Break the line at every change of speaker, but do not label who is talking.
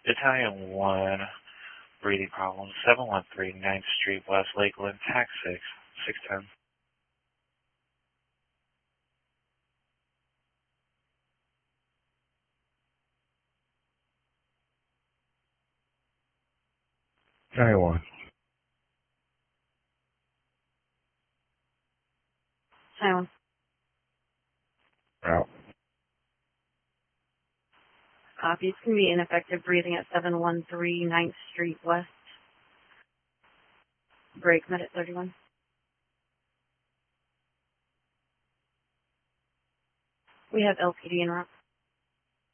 Italian 1, breathing problems, 713 9th Street West, Lakeland, TAC 6, 610.
Taiwan.
Silence.
Route.
Copy. It's going to be ineffective breathing at 713 9th Street West. Break med at 31. We have LPD en route.